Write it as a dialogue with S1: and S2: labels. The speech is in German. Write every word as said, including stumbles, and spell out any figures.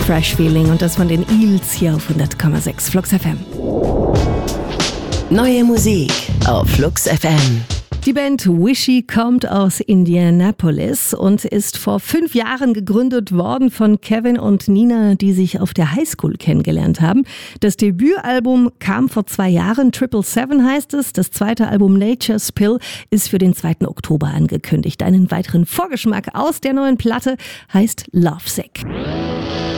S1: Fresh Feeling und das von den Eels hier auf hundert Komma sechs Flux F M.
S2: Neue Musik auf Flux F M.
S1: Die Band Wishy kommt aus Indianapolis und ist vor fünf Jahren gegründet worden von Kevin und Nina, die sich auf der Highschool kennengelernt haben. Das Debütalbum kam vor zwei Jahren, Triple Seven heißt es. Das zweite Album Nature's Pill ist für den zweiten Oktober angekündigt. Einen weiteren Vorgeschmack aus der neuen Platte heißt Lovesick.